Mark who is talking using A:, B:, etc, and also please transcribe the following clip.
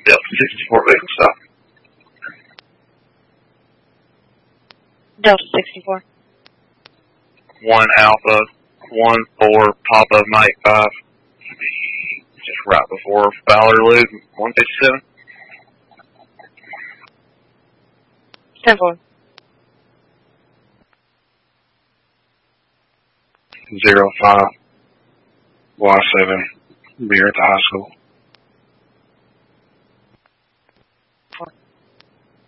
A: Delta 64 vehicle stop.
B: Delta 64.
A: 1 Alpha, 1-4, Papa Mike 5. Just right before Ballard Loop, 157.
B: 10-4.
A: 05, Y7, be here at the high school.